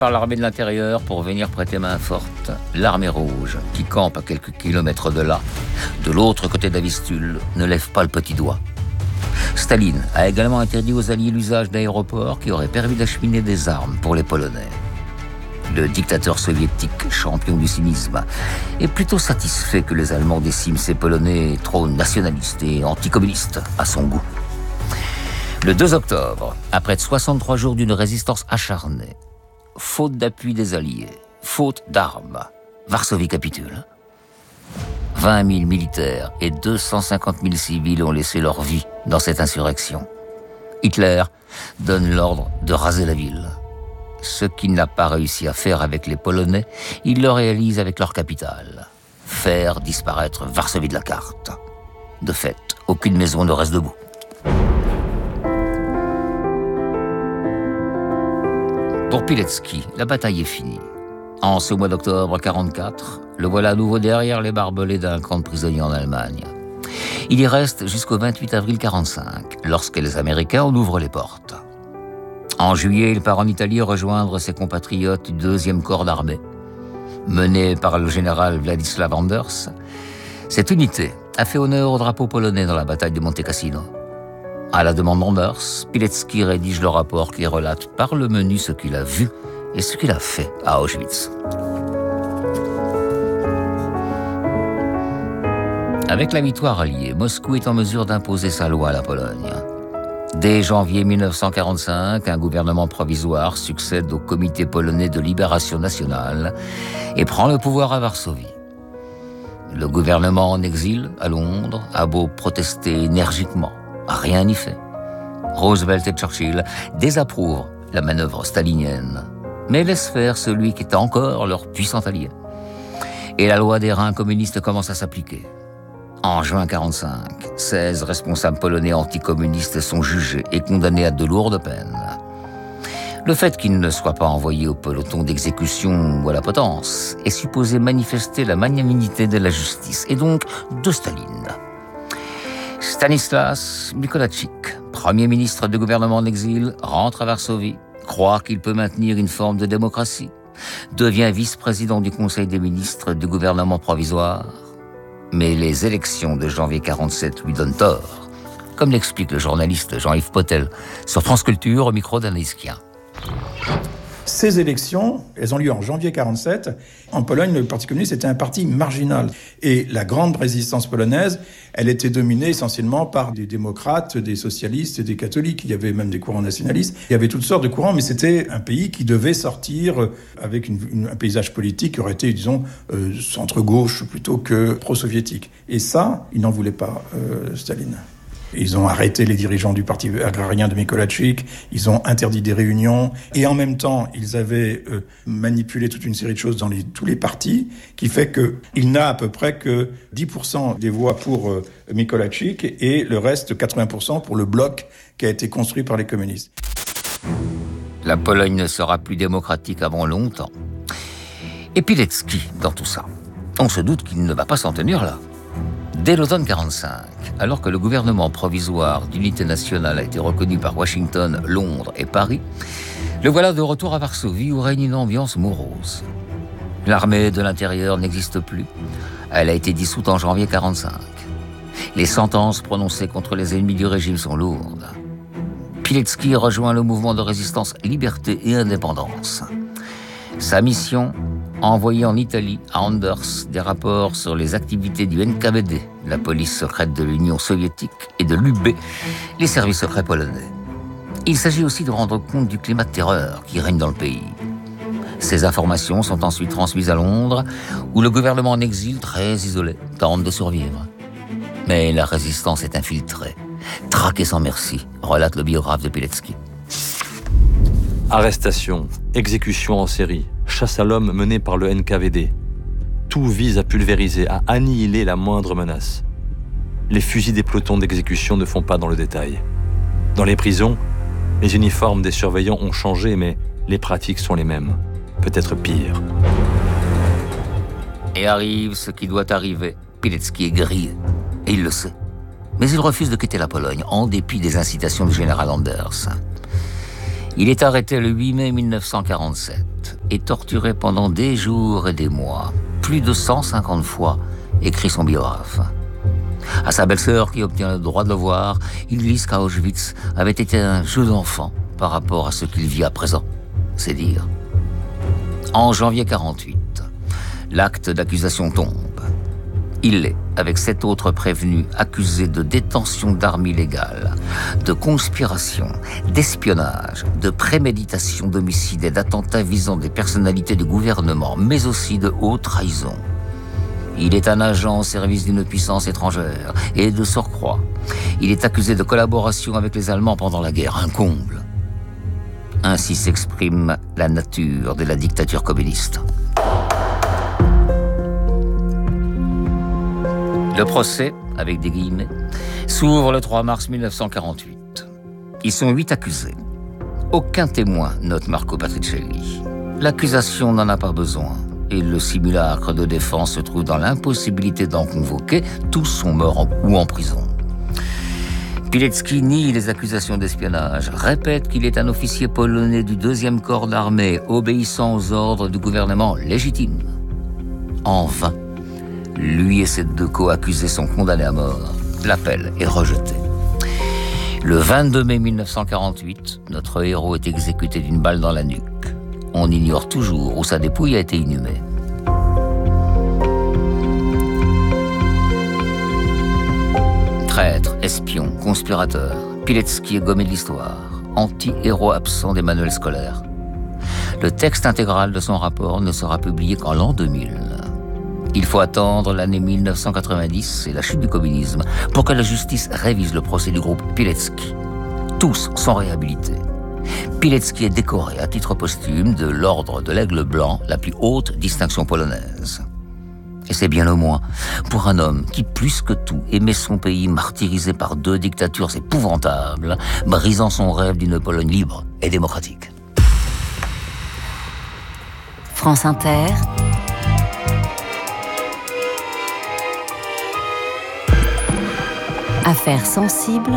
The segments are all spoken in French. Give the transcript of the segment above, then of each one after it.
par l'armée de l'intérieur pour venir prêter main forte. L'armée rouge, qui campe à quelques kilomètres de là, de l'autre côté de la Vistule, ne lève pas le petit doigt. Staline a également interdit aux Alliés l'usage d'aéroports qui auraient permis d'acheminer des armes pour les Polonais. Le dictateur soviétique, champion du cynisme, est plutôt satisfait que les Allemands déciment ces Polonais trop nationalistes et anticommunistes à son goût. Le 2 octobre, après 63 jours d'une résistance acharnée, faute d'appui des Alliés, faute d'armes, Varsovie capitule. 20 000 militaires et 250 000 civils ont laissé leur vie dans cette insurrection. Hitler donne l'ordre de raser la ville. Ce qu'il n'a pas réussi à faire avec les Polonais, il le réalise avec leur capitale. Faire disparaître Varsovie de la carte. De fait, aucune maison ne reste debout. Pour Pilecki, la bataille est finie. En ce mois d'octobre 1944, le voilà à nouveau derrière les barbelés d'un camp de prisonniers en Allemagne. Il y reste jusqu'au 28 avril 1945, lorsque les Américains en ouvrent les portes. En juillet, il part en Italie rejoindre ses compatriotes du 2e corps d'armée. Mené par le général Władysław Anders, cette unité a fait honneur au drapeau polonais dans la bataille de Monte Cassino. À la demande d'Anders, Pilecki rédige le rapport qui relate par le menu ce qu'il a vu et ce qu'il a fait à Auschwitz. Avec la victoire alliée, Moscou est en mesure d'imposer sa loi à la Pologne. Dès janvier 1945, un gouvernement provisoire succède au Comité polonais de libération nationale et prend le pouvoir à Varsovie. Le gouvernement en exil, à Londres, a beau protester énergiquement, rien n'y fait. Roosevelt et Churchill désapprouvent la manœuvre stalinienne, mais laissent faire celui qui est encore leur puissant allié. Et la loi des reins communistes commence à s'appliquer. En juin 1945, 16 responsables polonais anticommunistes sont jugés et condamnés à de lourdes peines. Le fait qu'ils ne soient pas envoyés au peloton d'exécution ou à la potence est supposé manifester la magnanimité de la justice et donc de Staline. Stanislas Mikołajczyk, premier ministre du gouvernement en exil, rentre à Varsovie, croit qu'il peut maintenir une forme de démocratie, devient vice-président du Conseil des ministres du gouvernement provisoire. Mais les élections de janvier 1947 lui donnent tort, comme l'explique le journaliste Jean-Yves Potel sur France Culture au micro d'Anaïs Kien. Ces élections, elles ont lieu en janvier 1947. En Pologne, le Parti communiste était un parti marginal. Et la grande résistance polonaise, elle était dominée essentiellement par des démocrates, des socialistes et des catholiques. Il y avait même des courants nationalistes. Il y avait toutes sortes de courants, mais c'était un pays qui devait sortir avec un paysage politique qui aurait été, disons, centre-gauche plutôt que pro-soviétique. Et ça, il n'en voulait pas, Staline. Ils ont arrêté les dirigeants du parti agrarien de Mikołajczyk, ils ont interdit des réunions, et en même temps, ils avaient manipulé toute une série de choses dans tous les partis, qui fait qu'il n'a à peu près que 10% des voix pour Mikołajczyk, et le reste, 80% pour le bloc qui a été construit par les communistes. La Pologne ne sera plus démocratique avant longtemps. Et Pilecki, dans tout ça, on se doute qu'il ne va pas s'en tenir là. Dès l'automne 1945, alors que le gouvernement provisoire d'unité nationale a été reconnu par Washington, Londres et Paris, le voilà de retour à Varsovie où règne une ambiance morose. L'armée de l'intérieur n'existe plus. Elle a été dissoute en janvier 1945. Les sentences prononcées contre les ennemis du régime sont lourdes. Pilecki rejoint le mouvement de résistance Liberté et Indépendance. Sa mission, envoyer en Italie à Anders des rapports sur les activités du NKVD, la police secrète de l'Union soviétique, et de l'UB, les services secrets polonais. Il s'agit aussi de rendre compte du climat de terreur qui règne dans le pays. Ces informations sont ensuite transmises à Londres, où le gouvernement en exil, très isolé, tente de survivre. Mais la résistance est infiltrée, traquée sans merci, relate le biographe de Pilecki. Arrestations, exécutions en série, chasse à l'homme menée par le NKVD. Tout vise à pulvériser, à annihiler la moindre menace. Les fusils des pelotons d'exécution ne font pas dans le détail. Dans les prisons, les uniformes des surveillants ont changé, mais les pratiques sont les mêmes, peut-être pires. Et arrive ce qui doit arriver. Pilecki est grillé, et il le sait. Mais il refuse de quitter la Pologne, en dépit des incitations du général Anders. Il est arrêté le 8 mai 1947 et torturé pendant des jours et des mois, plus de 150 fois, écrit son biographe. À sa belle-sœur qui obtient le droit de le voir, il glisse qu'à Auschwitz avait été un jeu d'enfant par rapport à ce qu'il vit à présent. C'est dire. En janvier 48, l'acte d'accusation tombe. Il est, avec 7 autres prévenus, accusé de détention d'armes illégales, de conspiration, d'espionnage, de préméditation d'homicide et d'attentats visant des personnalités du gouvernement, mais aussi de haute trahison. Il est un agent au service d'une puissance étrangère et de surcroît, il est accusé de collaboration avec les Allemands pendant la guerre, un comble. Ainsi s'exprime la nature de la dictature communiste. Le procès, avec des guillemets, s'ouvre le 3 mars 1948. Ils sont 8 accusés. Aucun témoin, note Marco Patricelli. L'accusation n'en a pas besoin. Et le simulacre de défense se trouve dans l'impossibilité d'en convoquer. Tous sont morts ou en prison. Pilecki nie les accusations d'espionnage, répète qu'il est un officier polonais du 2e corps d'armée, obéissant aux ordres du gouvernement légitime. En vain, lui et ses 2 co-accusés sont condamnés à mort. L'appel est rejeté. Le 22 mai 1948, notre héros est exécuté d'une balle dans la nuque. On ignore toujours où sa dépouille a été inhumée. Traître, espion, conspirateur, Pilecki est gommé de l'histoire, anti-héros absent des manuels scolaires. Le texte intégral de son rapport ne sera publié qu'en l'an 2000. Il faut attendre l'année 1990 et la chute du communisme pour que la justice révise le procès du groupe Pilecki. Tous sont réhabilités. Pilecki est décoré à titre posthume de l'ordre de l'Aigle Blanc, la plus haute distinction polonaise. Et c'est bien le moins pour un homme qui, plus que tout, aimait son pays martyrisé par 2 dictatures épouvantables, brisant son rêve d'une Pologne libre et démocratique. France Inter. Affaires sensibles.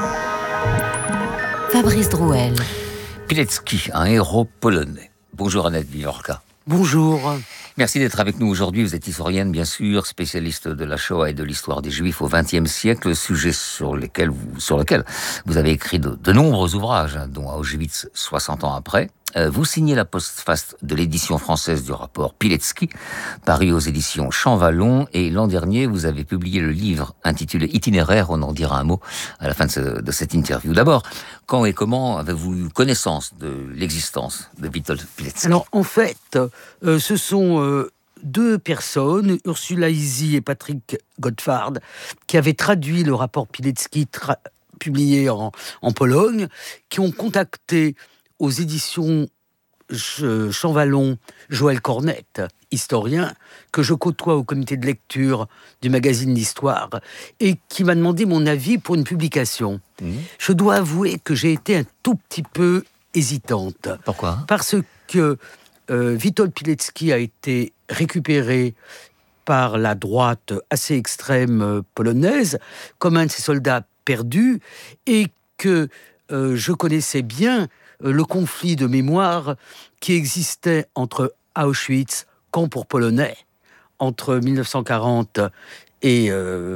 Fabrice Drouel. Pilecki, un héros polonais. Bonjour Annette Viorka. Bonjour. Merci d'être avec nous aujourd'hui. Vous êtes historienne, bien sûr, spécialiste de la Shoah et de l'histoire des Juifs au XXe siècle, sujet sur lequel vous avez écrit de nombreux ouvrages, dont Auschwitz 60 ans après. Vous signez la postface de l'édition française du rapport Pilecki, paru aux éditions Champvallon, et l'an dernier, vous avez publié le livre intitulé Itinéraire, on en dira un mot à la fin de cette interview. D'abord, quand et comment avez-vous eu connaissance de l'existence de Witold Pilecki ? Alors, en fait, ce sont 2 personnes, Ursula Isy et Patrick Gottfard, qui avaient traduit le rapport Pilecki publié en Pologne, qui ont contacté aux éditions Champvallon Joël Cornette, historien, que je côtoie au comité de lecture du magazine L'Histoire, et qui m'a demandé mon avis pour une publication. Je dois avouer que j'ai été un tout petit peu hésitante. Pourquoi ? Parce que Witold Pilecki a été récupéré par la droite assez extrême polonaise comme un de ses soldats perdus, et que je connaissais bien le conflit de mémoire qui existait entre Auschwitz, camp pour Polonais, entre 1940 et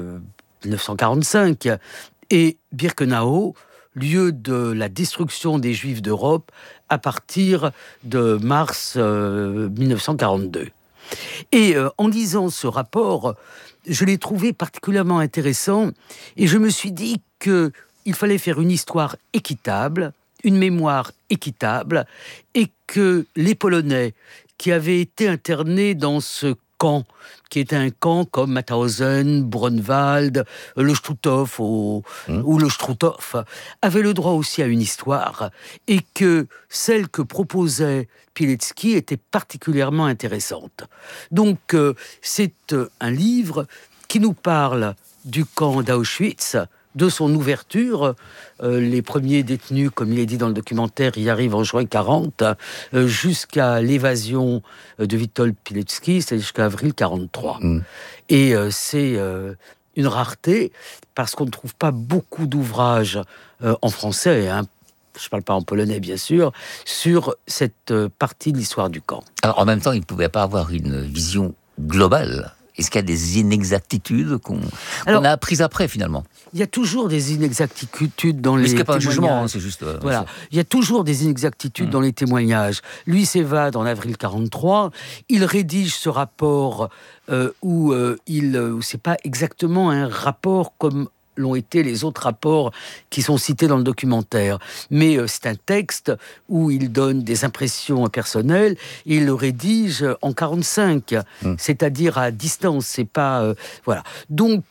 1945, et Birkenau, lieu de la destruction des Juifs d'Europe à partir de mars 1942. Et en lisant ce rapport, je l'ai trouvé particulièrement intéressant, et je me suis dit qu'il fallait faire une histoire équitable, une mémoire équitable, et que les Polonais qui avaient été internés dans ce camp, qui était un camp comme Mauthausen, Brunwald, le Stutthof ou le Struthof, avaient le droit aussi à une histoire, et que celle que proposait Pilecki était particulièrement intéressante. Donc c'est un livre qui nous parle du camp d'Auschwitz, de son ouverture. Les premiers détenus, comme il est dit dans le documentaire, y arrivent en juin 40, jusqu'à l'évasion de Witold Pilecki, c'est jusqu'à avril 43. Et c'est une rareté, parce qu'on ne trouve pas beaucoup d'ouvrages en français, je ne parle pas en polonais bien sûr, sur cette partie de l'histoire du camp. Alors en même temps, il ne pouvait pas avoir une vision globale. Est-ce qu'il y a des inexactitudes qu'on a apprises après, finalement? Il y a toujours des inexactitudes dans les témoignages. Mais ce n'est pas un jugement, c'est juste... Voilà. Il y a toujours des inexactitudes dans les témoignages. Lui s'évade en avril 1943. Il rédige ce rapport où c'est pas exactement un rapport comme l'ont été les autres rapports qui sont cités dans le documentaire. Mais c'est un texte où il donne des impressions personnelles et il le rédige en 1945, c'est-à-dire à distance. C'est pas... voilà. Donc,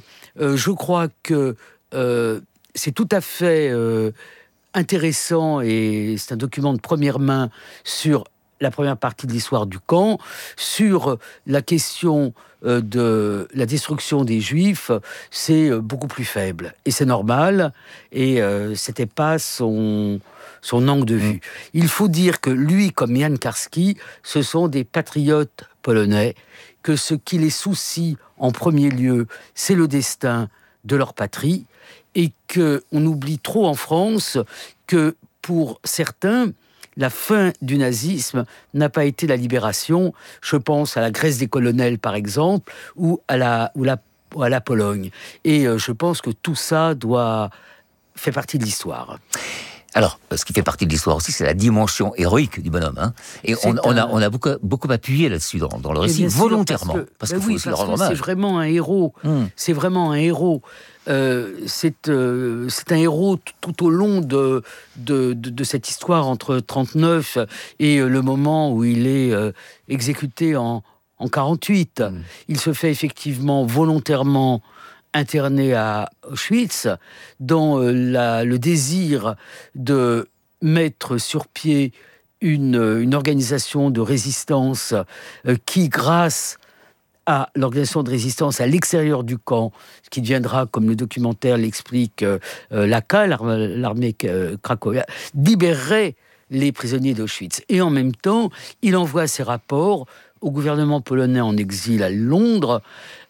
je crois que c'est tout à fait intéressant et c'est un document de première main sur la première partie de l'histoire du camp, sur la question de la destruction des Juifs, c'est beaucoup plus faible. Et c'est normal, et c'était pas son angle de vue. Il faut dire que lui, comme Jan Karski, ce sont des patriotes polonais, que ce qui les soucie en premier lieu, c'est le destin de leur patrie, et qu'on oublie trop en France que pour certains, la fin du nazisme n'a pas été la libération. Je pense à la Grèce des colonels, par exemple, ou à la Pologne. Et je pense que tout ça fait partie de l'histoire. Alors, ce qui fait partie de l'histoire aussi, c'est la dimension héroïque du bonhomme. Hein. Et on a beaucoup appuyé là-dessus dans le récit, volontairement. Parce qu'il faut aussi le rendre hommage. C'est vraiment un héros. C'est vraiment un héros. C'est un héros tout au long de cette histoire entre 1939 et le moment où il est exécuté en 1948. Il se fait effectivement volontairement interné à Auschwitz dans le désir de mettre sur pied une organisation de résistance qui, grâce à l'organisation de résistance à l'extérieur du camp, ce qui deviendra, comme le documentaire l'explique, l'AK, l'armée cracovia, libérerait les prisonniers d'Auschwitz. Et en même temps, il envoie ses rapports au gouvernement polonais en exil à Londres.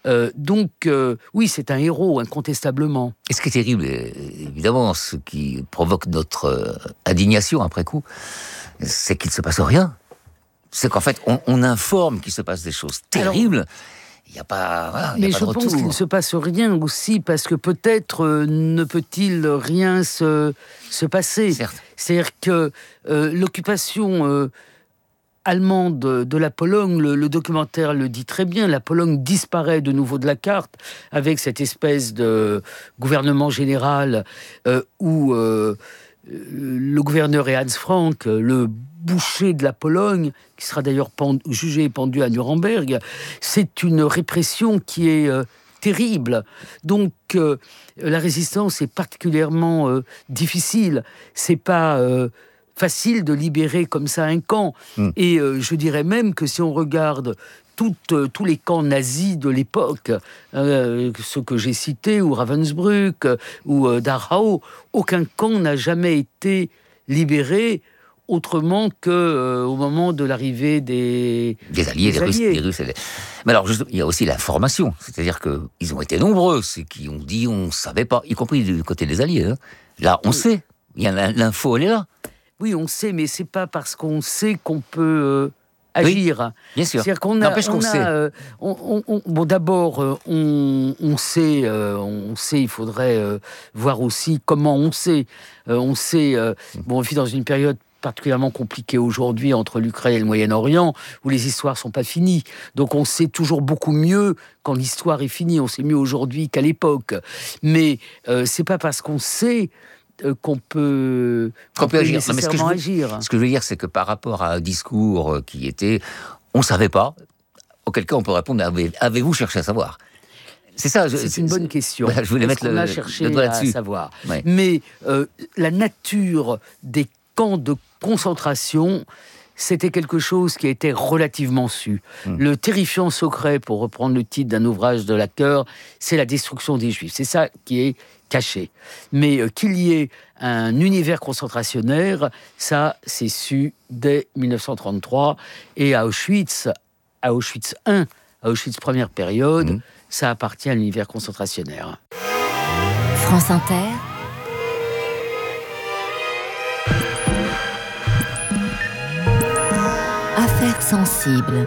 Oui, c'est un héros, incontestablement. Et ce qui est terrible, évidemment, ce qui provoque notre indignation après coup, c'est qu'il ne se passe rien. C'est qu'en fait, on informe qu'il se passe des choses terribles. Il n'y a pas, voilà, mais y a pas de retour. Je pense qu'il ne se passe rien aussi, parce que peut-être ne peut-il rien se passer. Certes. C'est-à-dire que l'occupation allemande de la Pologne, le documentaire le dit très bien, la Pologne disparaît de nouveau de la carte avec cette espèce de gouvernement général où le gouverneur est Hans Frank, le boucher de la Pologne, qui sera d'ailleurs jugé et pendu à Nuremberg. C'est une répression qui est terrible. Donc la résistance est particulièrement difficile. C'est pas facile de libérer comme ça un camp. Et je dirais même que si on regarde tous les camps nazis de l'époque, ceux que j'ai cités, ou Ravensbrück, ou Dachau, aucun camp n'a jamais été libéré autrement qu'au moment de l'arrivée des Alliés, des Russes. Mais alors, il y a aussi la formation. C'est-à-dire qu'ils ont été nombreux, ceux qui ont dit on ne savait pas, y compris du côté des Alliés. Hein. Là, on sait. L'info, elle est là. Oui, on sait, mais c'est pas parce qu'on sait qu'on peut agir. Oui, bien sûr. C'est-à-dire qu'on sait. Bon, d'abord, on sait. Il faudrait voir aussi comment on sait. On sait. On vit dans une période particulièrement compliquée aujourd'hui entre l'Ukraine et le Moyen-Orient, où les histoires sont pas finies. Donc on sait toujours beaucoup mieux quand l'histoire est finie. On sait mieux aujourd'hui qu'à l'époque. Mais c'est pas parce qu'on sait qu'on peut agir. Nécessairement agir. Ce que je veux dire, c'est que par rapport à un discours qui était « on ne savait pas », auquel cas on peut répondre « avez-vous cherché à savoir ?» C'est ça. C'est une bonne question. Voilà, je voulais mettre le doigt là-dessus. À savoir. Ouais. Mais la nature des camps de concentration, c'était quelque chose qui était relativement su. Le terrifiant secret, pour reprendre le titre d'un ouvrage de Laqueur, c'est la destruction des Juifs. C'est ça qui est caché. Mais qu'il y ait un univers concentrationnaire, ça, c'est su dès 1933. Et à Auschwitz 1, à Auschwitz première période, ça appartient à l'univers concentrationnaire. France Inter. Air sensible.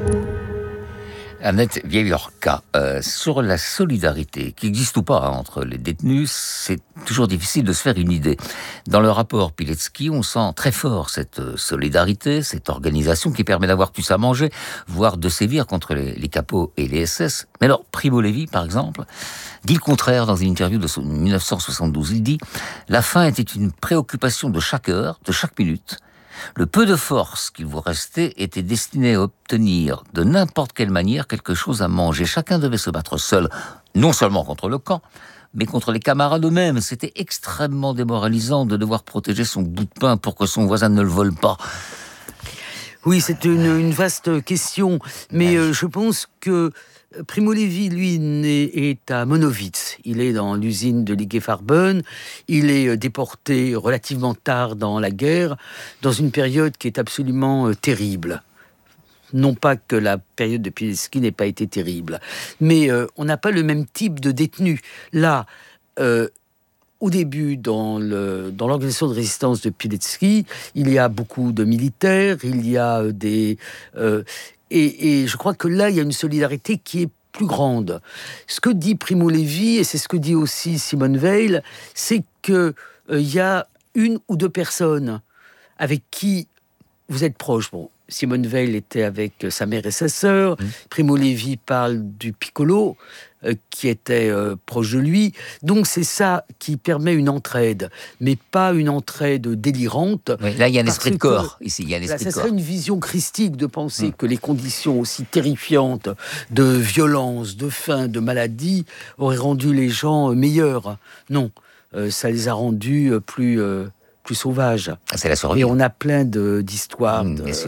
Annette Vieillorca, sur la solidarité, qui existe ou pas entre les détenus, c'est toujours difficile de se faire une idée. Dans le rapport Pilecki, on sent très fort cette solidarité, cette organisation qui permet d'avoir plus à manger, voire de sévir contre les capos et les SS. Mais alors, Primo Levi, par exemple, dit le contraire dans une interview de 1972. Il dit « La faim était une préoccupation de chaque heure, de chaque minute. Le peu de force qu'il vous restait était destiné à obtenir de n'importe quelle manière quelque chose à manger. Chacun devait se battre seul, non seulement contre le camp, mais contre les camarades eux-mêmes. C'était extrêmement démoralisant de devoir protéger son bout de pain pour que son voisin ne le vole pas. » Oui, c'est une vaste question, mais je pense que Primo Levi, lui, est à Monowitz. Il est dans l'usine de Ligefarben. Il est déporté relativement tard dans la guerre, dans une période qui est absolument terrible. Non pas que la période de Pilecki n'ait pas été terrible, mais on n'a pas le même type de détenu. Là, au début, dans l'organisation de résistance de Pilecki, il y a beaucoup de militaires, il y a des... Et je crois que là, il y a une solidarité qui est plus grande. Ce que dit Primo Levi, et c'est ce que dit aussi Simone Weil, c'est qu'il y a une ou deux personnes avec qui vous êtes proche. Bon, Simone Weil était avec sa mère et sa sœur. Primo Levi parle du piccolo, qui était proche de lui. Donc c'est ça qui permet une entraide, mais pas une entraide délirante. Oui, là, il y a un esprit de corps, ici. Il y a un esprit de corps. Ça serait une vision christique de penser que les conditions aussi terrifiantes de violence, de faim, de maladie auraient rendu les gens meilleurs. Non, ça les a rendus plus sauvages. C'est la survie. Et on a plein d'histoires,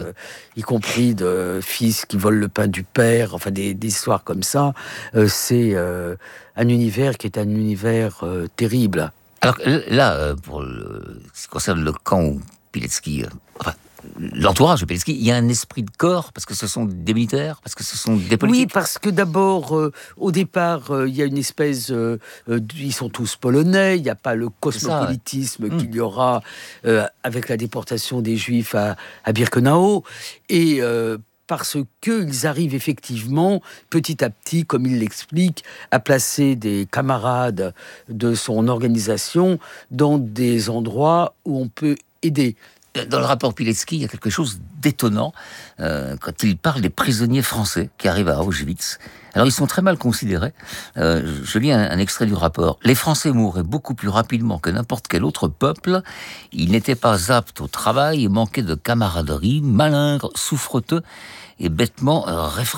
y compris de fils qui volent le pain du père, enfin des histoires comme ça. C'est un univers qui est un univers terrible. Alors là, pour ce qui concerne le camp où Pilecki, l'entourage de Pilecki, il y a un esprit de corps, parce que ce sont des militaires, parce que ce sont des politiques. Oui, parce que d'abord, au départ, il y a une espèce... ils sont tous polonais, il n'y a pas le cosmopolitisme qu'il y aura avec la déportation des Juifs à Birkenau. Et parce qu'ils arrivent effectivement, petit à petit, comme il l'explique, à placer des camarades de son organisation dans des endroits où on peut aider. Dans le rapport Pilecki, il y a quelque chose d'étonnant quand il parle des prisonniers français qui arrivent à Auschwitz. Alors, ils sont très mal considérés. Je lis un extrait du rapport. « Les Français mouraient beaucoup plus rapidement que n'importe quel autre peuple. Ils n'étaient pas aptes au travail et manquaient de camaraderie, malingres, souffreteux et bêtement réfractaires. »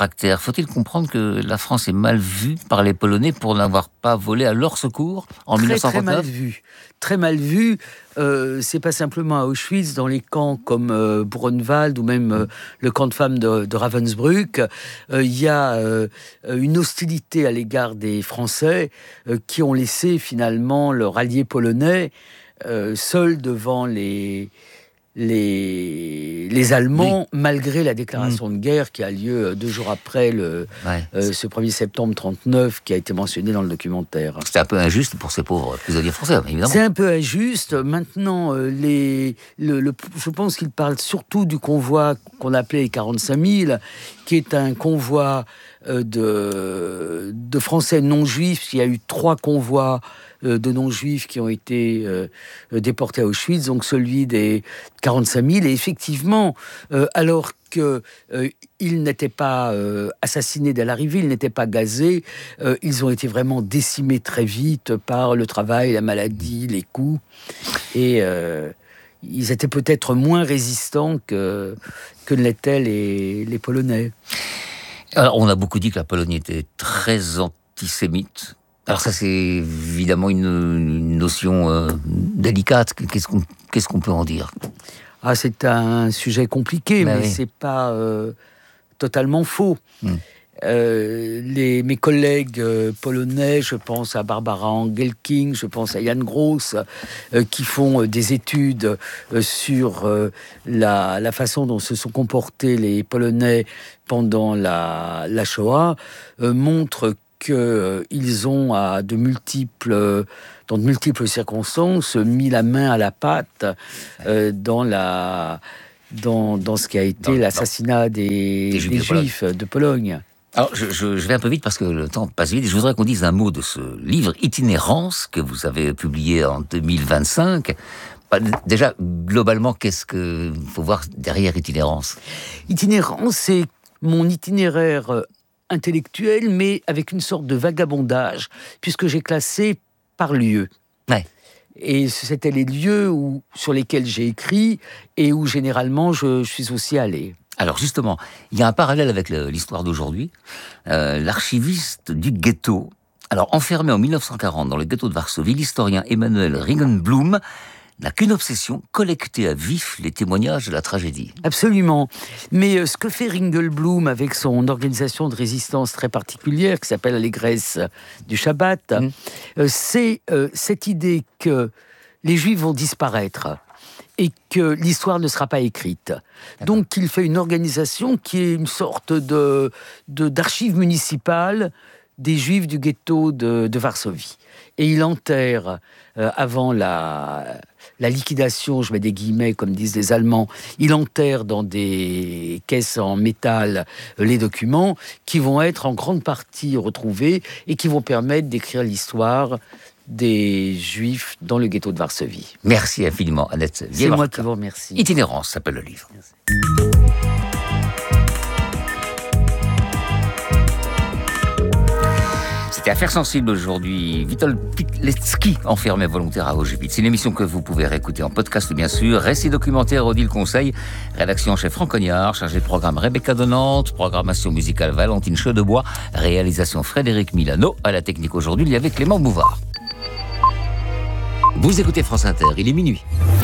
Faut-il comprendre que la France est mal vue par les Polonais pour n'avoir pas volé à leur secours en 1939 ? Très mal vue. Très mal vue. C'est pas simplement à Auschwitz, dans les camps comme Buchenwald ou même le camp de femmes de Ravensbrück, il y a une hostilité à l'égard des Français qui ont laissé finalement leur allié polonais seul devant les Allemands, malgré la déclaration de guerre qui a lieu 2 jours après ce 1er septembre 1939 qui a été mentionné dans le documentaire. C'était un peu injuste pour ces pauvres prisonniers français, évidemment. C'est un peu injuste. Maintenant, je pense qu'il parle surtout du convoi qu'on appelait les 45 000, qui est un convoi de Français non-juifs. Il y a eu 3 convois de non-juifs qui ont été déportés à Auschwitz, donc celui des 45 000. Et effectivement, alors qu'ils n'étaient pas assassinés dès l'arrivée, ils n'étaient pas gazés, ils ont été vraiment décimés très vite par le travail, la maladie, les coups. Et ils étaient peut-être moins résistants que ne l'étaient les Polonais. Alors, on a beaucoup dit que la Pologne était très antisémite. Alors ça, c'est évidemment une notion délicate. Qu'est-ce qu'on peut en dire ? C'est un sujet compliqué, mais c'est pas totalement faux. Mes collègues polonais, je pense à Barbara Engelking, je pense à Jan Gross, qui font des études sur la façon dont se sont comportés les Polonais pendant la Shoah, montrent qu'ils ont, dans de multiples circonstances, mis la main à la pâte dans dans ce qui a été l'assassinat des Juifs de Pologne. Alors, je vais un peu vite parce que le temps passe vite. Je voudrais qu'on dise un mot de ce livre Itinérance que vous avez publié en 2025. Déjà, globalement, qu'est-ce qu'il faut voir derrière Itinérance ? Itinérance, c'est mon itinéraire intellectuel, mais avec une sorte de vagabondage, puisque j'ai classé par lieu. Ouais. Et c'était les lieux sur lesquels j'ai écrit et où généralement je suis aussi allé. Alors justement, il y a un parallèle avec l'histoire d'aujourd'hui. L'archiviste du ghetto, alors enfermé en 1940 dans le ghetto de Varsovie, l'historien Emanuel Ringelblum n'a qu'une obsession, collecter à vif les témoignages de la tragédie. Absolument. Mais ce que fait Ringelblum avec son organisation de résistance très particulière, qui s'appelle l'Allégresse du Shabbat, c'est cette idée que les Juifs vont disparaître et que l'histoire ne sera pas écrite. Donc il fait une organisation qui est une sorte d'archive municipale des Juifs du ghetto de Varsovie. Et il enterre, avant la liquidation, je mets des guillemets comme disent les Allemands, il enterre dans des caisses en métal les documents qui vont être en grande partie retrouvés et qui vont permettre d'écrire l'histoire des Juifs dans le ghetto de Varsovie. Merci infiniment, Annette. C'est moi qui vous remercie. Itinérance s'appelle le livre. Merci. C'était Affaires sensibles aujourd'hui. Witold Pilecki, enfermé volontaire à Auschwitz. C'est une émission que vous pouvez réécouter en podcast, bien sûr. Récit documentaire, Odile Conseil. Rédaction chef Franck Cognard. Chargé de programme Rebecca Donante. Programmation musicale Valentine Chedebois. Réalisation Frédéric Milano. À la technique aujourd'hui, il y avait Clément Bouvard. Vous écoutez France Inter, il est minuit.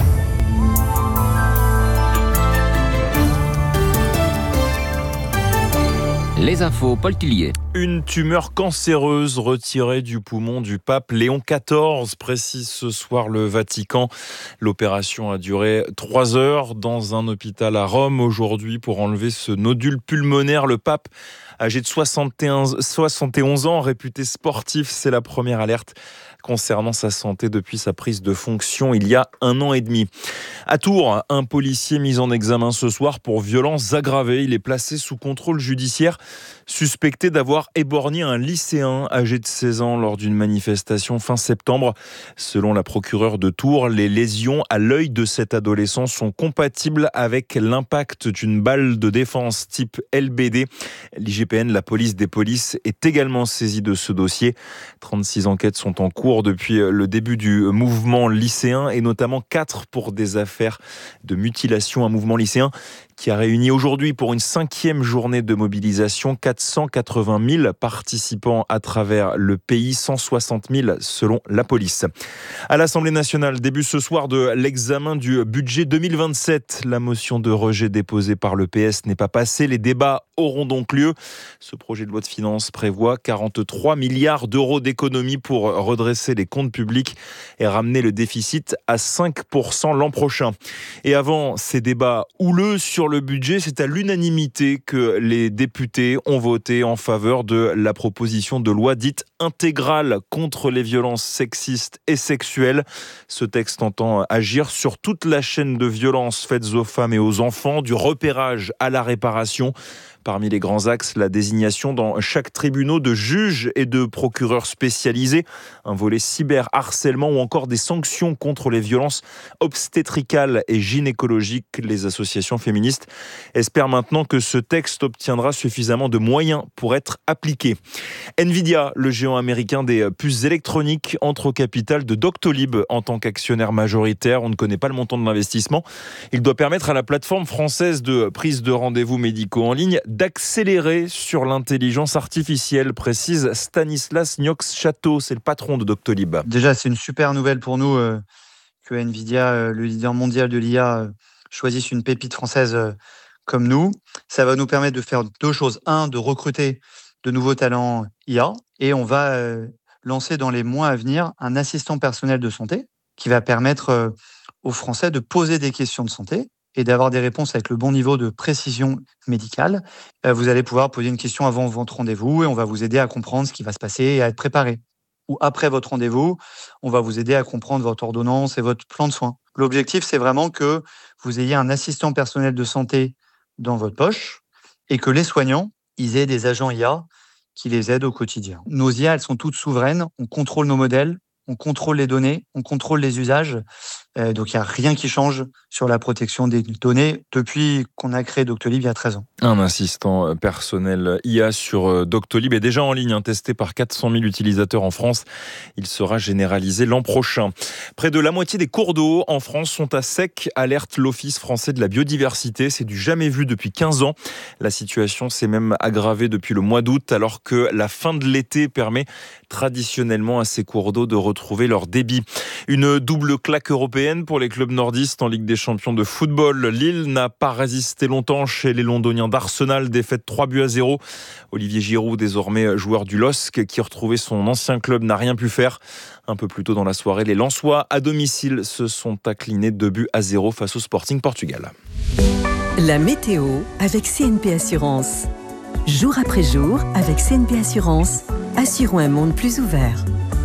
Les infos, Paul Tillier. Une tumeur cancéreuse retirée du poumon du pape Léon XIV, précise ce soir le Vatican. L'opération a duré 3 heures dans un hôpital à Rome aujourd'hui pour enlever ce nodule pulmonaire. Le pape, âgé de 71 ans, réputé sportif, c'est la première alerte concernant sa santé depuis sa prise de fonction il y a 1 an et demi. À Tours, un policier mis en examen ce soir pour violences aggravées. Il est placé sous contrôle judiciaire, suspecté d'avoir éborgné un lycéen âgé de 16 ans lors d'une manifestation fin septembre. Selon la procureure de Tours, les lésions à l'œil de cet adolescent sont compatibles avec l'impact d'une balle de défense type LBD. L'IGPN, la police des polices, est également saisie de ce dossier. 36 enquêtes sont en cours depuis le début du mouvement lycéen et notamment 4 pour des affaires de mutilation. Un mouvement lycéen qui a réuni aujourd'hui pour une 5e journée de mobilisation 480 000 participants à travers le pays, 160 000 selon la police. À l'Assemblée nationale, début ce soir de l'examen du budget 2027. La motion de rejet déposée par le PS n'est pas passée. Les débats auront donc lieu. Ce projet de loi de finances prévoit 43 milliards d'euros d'économies pour redresser les comptes publics et ramener le déficit à 5% l'an prochain. Et avant ces débats houleux sur le budget, c'est à l'unanimité que les députés ont voté en faveur de la proposition de loi dite intégrale contre les violences sexistes et sexuelles. Ce texte entend agir sur toute la chaîne de violences faites aux femmes et aux enfants, du repérage à la réparation. Parmi les grands axes, la désignation dans chaque tribunal de juges et de procureurs spécialisés, un volet cyberharcèlement ou encore des sanctions contre les violences obstétricales et gynécologiques. Les associations féministes espèrent maintenant que ce texte obtiendra suffisamment de moyens pour être appliqué. Nvidia, le géant américain des puces électroniques, entre au capital de Doctolib en tant qu'actionnaire majoritaire. On ne connaît pas le montant de l'investissement. Il doit permettre à la plateforme française de prise de rendez-vous médicaux en ligne d'accélérer sur l'intelligence artificielle, précise Stanislas Niox-Chateau, c'est le patron de Doctolib. Déjà, c'est une super nouvelle pour nous que Nvidia, le leader mondial de l'IA, choisisse une pépite française comme nous. Ça va nous permettre de faire 2 choses. 1, de recruter de nouveaux talents IA, et on va lancer dans les mois à venir un assistant personnel de santé qui va permettre aux Français de poser des questions de santé et d'avoir des réponses avec le bon niveau de précision médicale. Vous allez pouvoir poser une question avant votre rendez-vous et on va vous aider à comprendre ce qui va se passer et à être préparé. Ou après votre rendez-vous, on va vous aider à comprendre votre ordonnance et votre plan de soins. L'objectif, c'est vraiment que vous ayez un assistant personnel de santé dans votre poche et que les soignants, ils aient des agents IA qui les aident au quotidien. Nos IA, elles sont toutes souveraines. On contrôle nos modèles, on contrôle les données, on contrôle les usages. Donc, il n'y a rien qui change sur la protection des données depuis qu'on a créé Doctolib il y a 13 ans. Un assistant personnel IA sur Doctolib est déjà en ligne, testé par 400 000 utilisateurs en France. Il sera généralisé l'an prochain. Près de la moitié des cours d'eau en France sont à sec, alerte l'Office français de la biodiversité. C'est du jamais vu depuis 15 ans. La situation s'est même aggravée depuis le mois d'août, alors que la fin de l'été permet traditionnellement à ces cours d'eau de retrouver leur débit. Une double claque européenne pour les clubs nordistes en Ligue des Champions de football. Lille n'a pas résisté longtemps chez les Londoniens d'Arsenal, défaite 3-0. Olivier Giroud, désormais joueur du LOSC, qui retrouvait son ancien club, n'a rien pu faire. Un peu plus tôt dans la soirée, les Lensois, à domicile, se sont inclinés 2-0 face au Sporting Portugal. La météo avec CNP Assurance. Jour après jour, avec CNP Assurance, assurons un monde plus ouvert.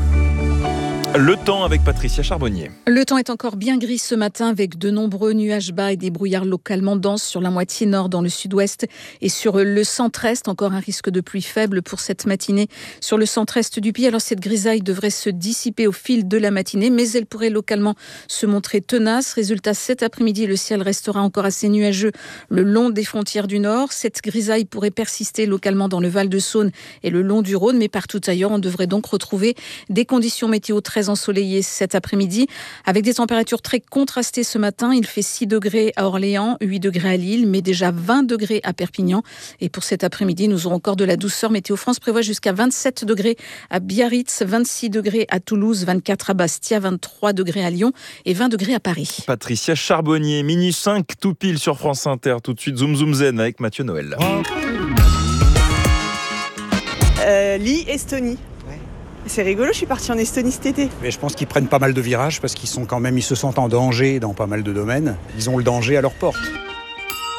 Le temps avec Patricia Charbonnier. Le temps est encore bien gris ce matin avec de nombreux nuages bas et des brouillards localement denses sur la moitié nord dans le sud-ouest et sur le centre-est. Encore un risque de pluie faible pour cette matinée sur le centre-est du pays. Alors cette grisaille devrait se dissiper au fil de la matinée, mais elle pourrait localement se montrer tenace. Résultat, cet après-midi, le ciel restera encore assez nuageux le long des frontières du nord. Cette grisaille pourrait persister localement dans le Val-de-Saône et le long du Rhône, mais partout ailleurs, on devrait donc retrouver des conditions météo très ensoleillé cet après-midi avec des températures très contrastées ce matin. Il fait 6 degrés à Orléans, 8 degrés à Lille, mais déjà 20 degrés à Perpignan. Et pour cet après-midi, nous aurons encore de la douceur. Météo France prévoit jusqu'à 27 degrés à Biarritz, 26 degrés à Toulouse, 24 à Bastia, 23 degrés à Lyon et 20 degrés à Paris. Patricia Charbonnier, minuit 5, tout pile sur France Inter. Tout de suite, Zoom Zoom Zen avec Mathieu Noël. Estonie. C'est rigolo, je suis partie en Estonie cet été. Mais je pense qu'ils prennent pas mal de virages parce qu'ils se sentent en danger dans pas mal de domaines. Ils ont le danger à leur porte.